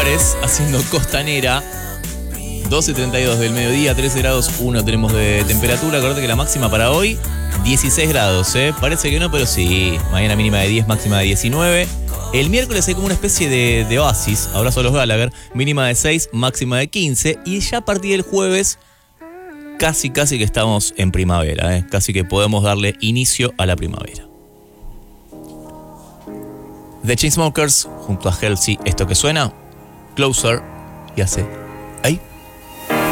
Juárez, haciendo Costanera. 12:32 del mediodía, 13 grados 1 tenemos de temperatura. Acordate que la máxima para hoy, 16 grados, ¿eh? Parece que no, pero sí. Mañana mínima de 10, máxima de 19. El miércoles hay como una especie de oasis. Abrazo a los Gallagher. Mínima de 6, máxima de 15. Y ya a partir del jueves, casi que estamos en primavera, ¿eh? Casi que podemos darle inicio a la primavera. The Chainsmokers junto a Halsey, esto que suena, Closer, y hace